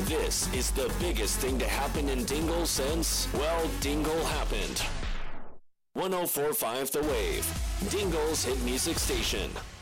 This is the biggest thing to happen in Dingle since, well, Dingle happened. 104.5 The Wave, Dingle's hit music station.